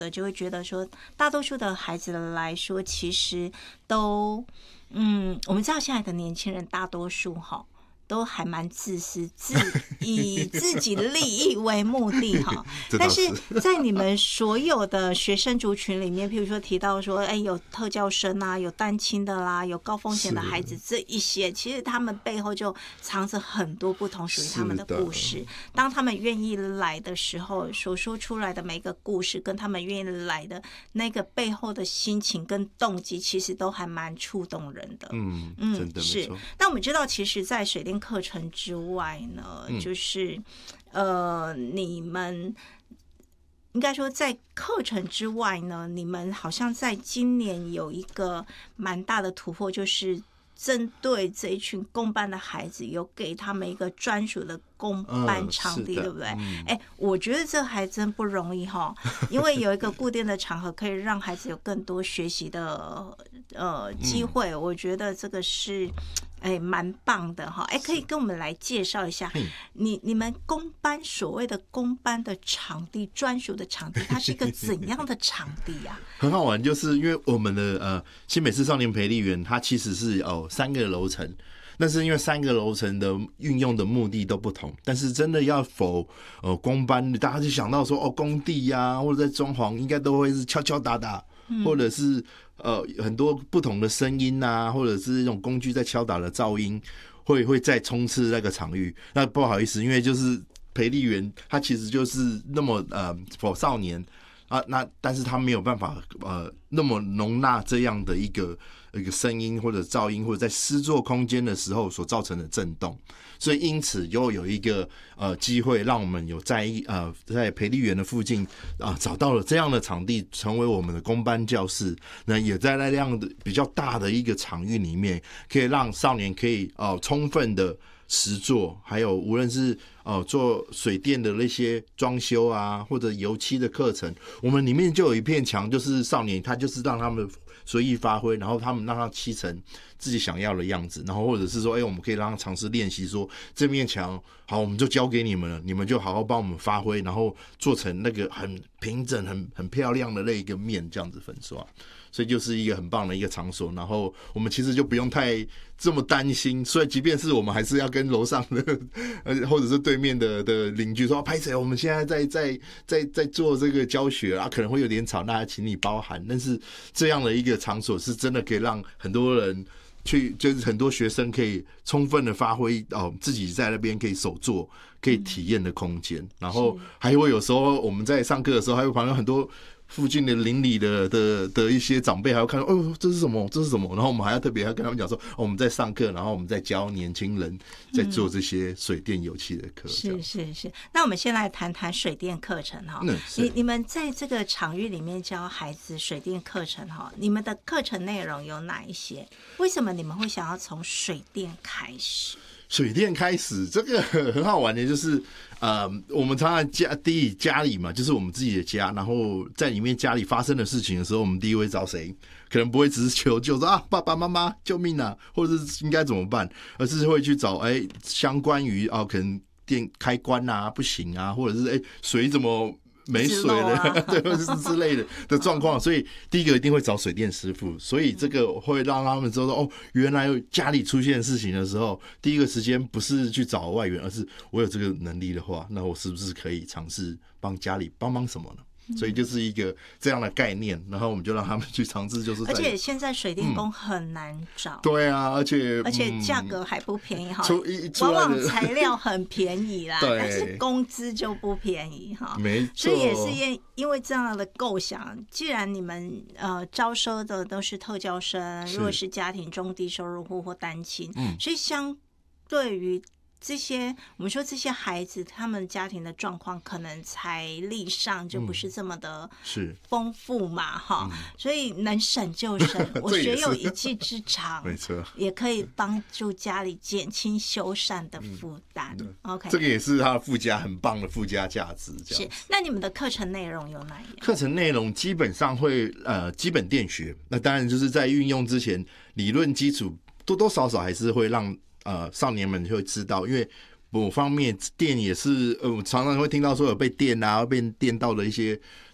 就会觉得说，大多数的孩子来说，其实都，我们知道现在的年轻人大多数哈。都还蛮自私，以自己的利益为目的哈。但是在你们所有的学生族群里面，譬如说提到说，有特教生啊，有单亲的啦，有高风险的孩子，这一些其实他们背后就藏着很多不同属于他们的故事。当他们愿意来的时候，所说出来的每个故事，跟他们愿意来的那个背后的心情跟动机，其实都还蛮触动人的。 真的是。那我们知道，其实，在水电课程之外呢，就是你们应该说在课程之外呢，你们好像在今年有一个蛮大的突破，就是针对这一群共班的孩子，有给他们一个专属的共班场地，对不对？我觉得这还真不容易哈，因为有一个固定的场合，可以让孩子有更多学习的机会。我觉得这个是蛮棒的哈。可以跟我们来介绍一下，你们公班所谓的公班的场地，专属的场地，它是一个怎样的场地啊？ 很好玩，就是因为我们的新北市少年培力园，它其实是3个楼层。但是因为3个楼层的运用的目的都不同，但是真的要否公班，大家就想到说工地啊，或者在装潢应该都会是敲敲打打，或者是很多不同的声音啊，或者是这种工具在敲打的噪音会再冲刺那个场域。那不好意思，因为就是培力园它其实就是那么否少年啊，但是他没有办法那么容纳这样的一个声音或者噪音，或者在施作空间的时候所造成的震动，所以因此又有一个机会，让我们有在培力园的附近找到了这样的场地，成为我们的公班教室。那也在那样的比较大的一个场域里面，可以让少年可以充分的实作，还有无论是做水电的那些装修啊，或者油漆的课程，我们里面就有一片墙，就是少年他就是让他们随意发挥，然后他们让他漆成自己想要的样子，然后或者是说，我们可以让他尝试练习，说这面墙好，我们就交给你们了，你们就好好帮我们发挥，然后做成那个很平整、很漂亮的那一个面，这样子粉刷。所以就是一个很棒的一个场所，然后我们其实就不用太这么担心，所以即便是我们还是要跟楼上的或者是对面的邻居说，拍谁，我们现在在做这个教学啊，可能会有点吵，大家请你包涵。但是这样的一个场所是真的可以让很多人就是很多学生可以充分的发挥自己在那边可以手做、可以体验的空间。然后还会有时候我们在上课的时候，还有旁边很多附近的邻里的一些长辈还要看到，这是什么？这是什么？然后我们还要特别要跟他们讲说，我们在上课，然后我们在教年轻人在做这些水电油漆的课。 是。那我们先来谈谈水电课程哈。你们在这个场域里面教孩子水电课程哈，你们的课程内容有哪一些？为什么你们会想要从水电开始？ 水电开始，这个很好玩的，就是我们常常家里嘛，就是我们自己的家，然后在里面家里发生的事情的时候，我们第一会找谁？可能不会只是求救说爸爸妈妈救命啊，或者是应该怎么办，而是会去找相关于可能电开关啊不行啊，或者是水怎么没水了，对，或者是之类的状况，所以第一个一定会找水电师傅，所以这个会让他们知道原来家里出现事情的时候，第一个时间不是去找外援，而是我有这个能力的话，那我是不是可以尝试帮家里帮忙什么呢？所以就是一个这样的概念，然后我们就让他们去尝试，就是而且现在水电工很难找， 对啊，而且价格还不便宜哈，往往材料很便宜啦，但是工资就不便宜哈， 没错。 所以也是因为这样的构想，既然你们招收的都是特教生，如果是家庭中低收入户或单亲，所以相对于这些我们说这些孩子他们家庭的状况可能财力上就不是这么的丰富嘛哈，所以能省就省，我学有一技之长， 没错， 也可以帮助家里减轻修缮的负担。OK， 这个也是它的很棒的附加价值。 是，那你们的课程内容有哪一些？ 课程内容基本上会基本电学，那当然就是在运用之前，理论基础多多少少还是会让少年们会知道，因为某方面电也是我常常会听到说有被电啊、被电到的一些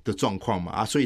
的状况嘛，所以